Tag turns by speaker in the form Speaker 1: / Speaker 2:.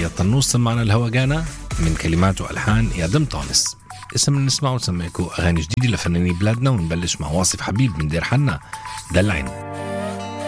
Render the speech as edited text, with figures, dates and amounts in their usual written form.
Speaker 1: طنوس سمعنا الهواجانا من كلمات وألحان يادم طانس. اسم نسمع ونسمعكم أغاني جديدة لفنانين بلادنا، ونبلش مع واصف حبيب من دير حنا دلعين.